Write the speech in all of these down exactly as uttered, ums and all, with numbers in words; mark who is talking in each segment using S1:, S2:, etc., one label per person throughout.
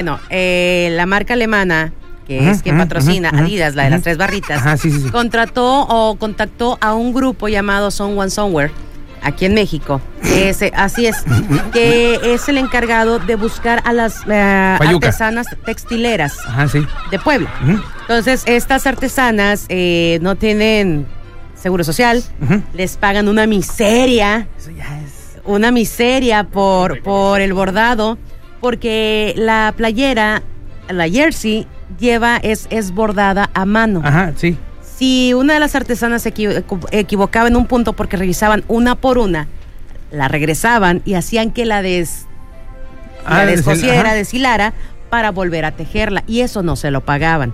S1: Bueno, eh, la marca alemana, que uh-huh, es quien uh-huh, patrocina, uh-huh, Adidas, la de uh-huh. las tres barritas,
S2: Ajá, sí, sí, sí.
S1: contrató o contactó a un grupo llamado Someone Somewhere, aquí en México. Ese, así es, que es el encargado de buscar a las uh, artesanas textileras
S2: Ajá, sí.
S1: de Puebla.
S2: Uh-huh.
S1: Entonces, estas artesanas eh, no tienen seguro social, uh-huh. les pagan una miseria,
S2: Eso ya es...
S1: una miseria por, por el bordado, porque la playera, la jersey, lleva, es, es bordada a mano.
S2: Ajá, sí.
S1: Si una de las artesanas se equivo- equivocaba en un punto porque revisaban una por una, la regresaban y hacían que la, des,
S2: ah,
S1: la descosiera,
S2: ajá.
S1: deshilara para volver a tejerla. Y eso no se lo pagaban.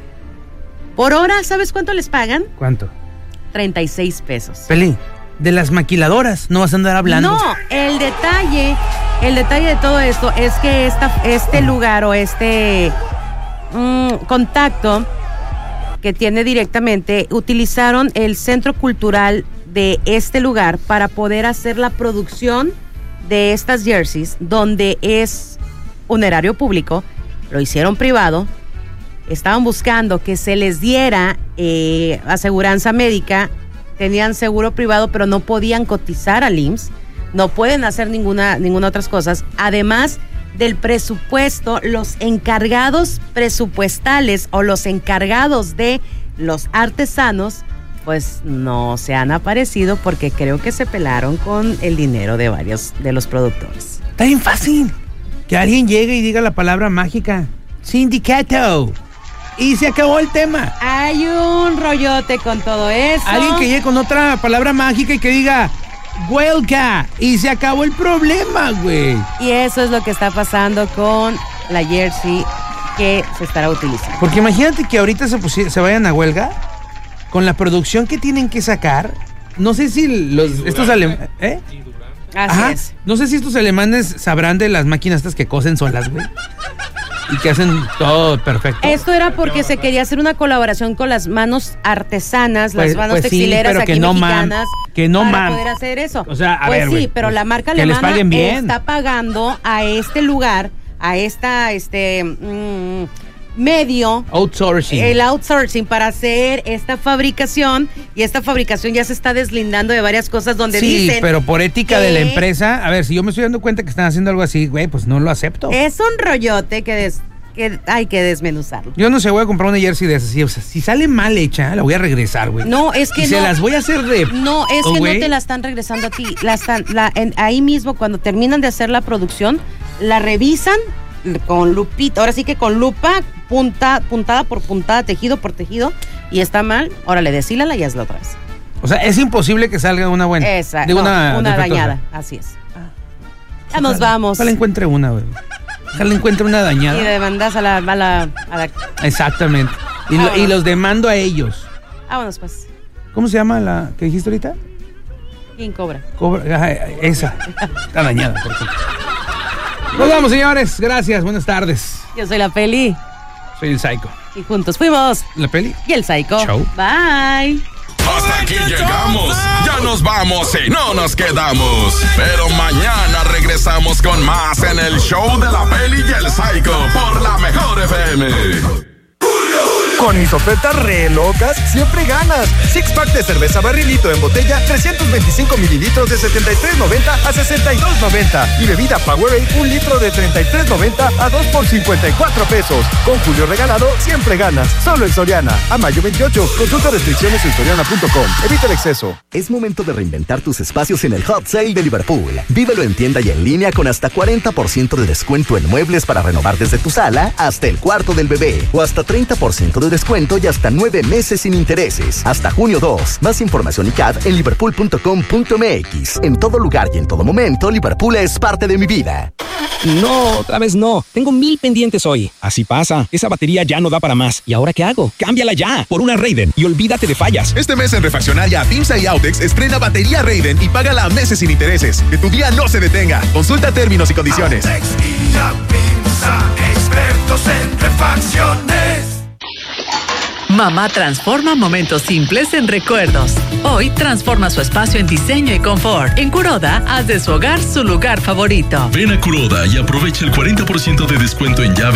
S1: Por hora, ¿sabes cuánto les pagan?
S2: ¿Cuánto?
S1: treinta y seis pesos.
S2: Peli, de las maquiladoras no vas a andar hablando.
S1: No, el detalle, el detalle de todo esto es que esta, este lugar o este mmm, contacto que tiene directamente, utilizaron el centro cultural de este lugar para poder hacer la producción de estas jerseys, donde es un erario público, lo hicieron privado, estaban buscando que se les diera eh, aseguranza médica, tenían seguro privado, pero no podían cotizar al I M S S, no pueden hacer ninguna, ninguna otras cosas, además del presupuesto, los encargados presupuestales o los encargados de los artesanos, pues no se han aparecido porque creo que se pelaron con el dinero de varios de los productores.
S2: Está bien fácil. Que alguien llegue y diga la palabra mágica. Sindicato. Y se acabó el tema.
S1: Hay un rollote con todo eso.
S2: Alguien que llegue con otra palabra mágica y que diga huelga. Y se acabó el problema, güey.
S1: Y eso es lo que está pasando con la jersey que se estará utilizando.
S2: Porque imagínate que ahorita se, pusi- se vayan a huelga con la producción que tienen que sacar. No sé si los estos alemanes... ¿Eh?
S1: Así
S2: Ajá.
S1: es.
S2: No sé si estos alemanes sabrán de las máquinas estas que cosen solas, güey. Y que hacen todo perfecto.
S1: Esto era porque se quería hacer una colaboración con las manos artesanas,
S2: Pues-
S1: las manos
S2: pues sí,
S1: textileras
S2: pero
S1: aquí
S2: que no, mam,
S1: mexicanas,
S2: que no,
S1: para
S2: mam.
S1: poder hacer eso.
S2: O sea, a
S1: pues
S2: ver,
S1: sí,
S2: güey,
S1: pero
S2: pues,
S1: la marca
S2: que les
S1: alemana
S2: paguen bien.
S1: está pagando a este lugar, a esta, este mm, medio,
S2: Outsourcing.
S1: el outsourcing para hacer esta fabricación, y esta fabricación ya se está deslindando de varias cosas donde
S2: Sí,
S1: dicen
S2: pero por ética
S1: que
S2: de la empresa, a ver, si yo me estoy dando cuenta que están haciendo algo así, güey, pues no lo acepto.
S1: es un rollote que, des, que hay que desmenuzarlo.
S2: Yo no sé, voy a comprar una jersey de esas. Sí, o sea, si sale mal hecha, la voy a regresar, güey.
S1: No, es que
S2: y
S1: no.
S2: se las voy a hacer de...
S1: No, es
S2: oh,
S1: que
S2: güey.
S1: no te la están regresando a ti. La están, la, en, ahí mismo, cuando terminan de hacer la producción, la revisan con lupita, ahora sí que con lupa, punta, puntada por puntada, tejido por tejido, y está mal, órale, deshílala y hazla otra vez.
S2: O sea, es imposible que salga una buena.
S1: Esa,
S2: de
S1: no,
S2: una
S1: una
S2: defectuosa.
S1: dañada, así es. Ya nos vamos.
S2: Ojalá encuentre una, güey. Ojalá encuentre una dañada.
S1: Y demandas a la, a la, a la...
S2: Exactamente. Y, lo-
S1: Vámonos.
S2: y los demando a ellos.
S1: Vámonos pues.
S2: ¿Cómo se llama la que dijiste ahorita?
S1: ¿Quién cobra?
S2: Cobra, ajá, esa. Está dañada. Por ejemplo. Nos vamos, señores. Gracias. Buenas tardes.
S1: Yo soy la Peli.
S2: Soy el Psycho.
S1: Y juntos fuimos.
S2: ¿La Peli?
S1: Y el Psycho.
S2: Chau.
S1: Bye.
S3: Hasta aquí llegamos. Ya nos vamos y no nos quedamos. Pero mañana regresamos con más en el show de la Peli y el Psycho por la Mejor F M.
S4: Con mis ofertas re locas, siempre ganas. Six pack de cerveza barrilito en botella, trescientos veinticinco mililitros de setenta y tres noventa a sesenta y dos noventa. Y bebida Powerade, un litro de treinta y tres noventa a dos por cincuenta y cuatro pesos. Con Julio regalado, siempre ganas. Solo en Soriana. A mayo veintiocho. Consulta restricciones en soriana punto com. Evita el exceso.
S5: Es momento de reinventar tus espacios en el Hot Sale de Liverpool. Vívelo en tienda y en línea con hasta cuarenta por ciento de descuento en muebles para renovar desde tu sala hasta el cuarto del bebé. O hasta treinta por ciento de descuento y hasta nueve meses sin intereses. Hasta junio dos. Más información y C A D en liverpool punto com punto m x. En todo lugar y en todo momento, Liverpool es parte de mi vida.
S6: No, otra vez no. Tengo mil pendientes hoy. Así pasa. Esa batería ya no da para más. ¿Y ahora qué hago? Cámbiala ya por una Raiden y olvídate de fallas.
S7: Este mes en Refaccionaria, Pimsa y Autex estrena batería Raiden y págala a meses sin intereses. Que tu día no se detenga. Consulta términos y condiciones.
S8: Autex y la Pimsa, expertos en refacciones. Mamá transforma momentos simples en recuerdos. Hoy transforma su espacio en diseño y confort. En Kuroda, haz de su hogar su lugar favorito.
S9: Ven a Kuroda y aprovecha el cuarenta por ciento de descuento en llave